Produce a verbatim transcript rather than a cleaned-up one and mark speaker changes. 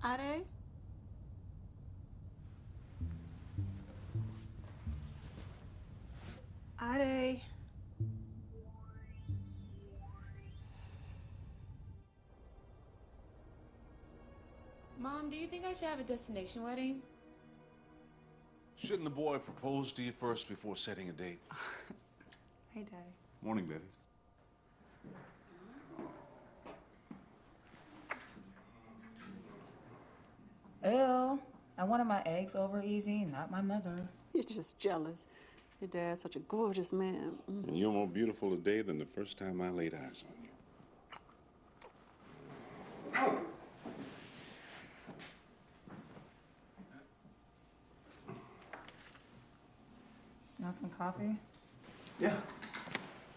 Speaker 1: Ade? Ade?
Speaker 2: Mom, do you think I should have a destination wedding?
Speaker 3: Shouldn't the boy propose to you first before setting a date?
Speaker 2: Hey, Daddy.
Speaker 3: Morning, baby.
Speaker 4: Ew. I wanted my eggs over easy, not my mother.
Speaker 5: You're just jealous. Your dad's such a gorgeous man. Mm.
Speaker 3: And you're more beautiful today than the first time I laid eyes on you.
Speaker 4: Want some coffee?
Speaker 3: Yeah.